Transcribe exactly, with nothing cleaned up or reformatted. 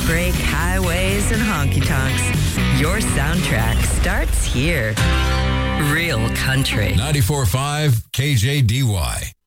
heartbreak, highways, and honky tonks. Your soundtrack starts here. Real country. ninety-four point five K J D Y.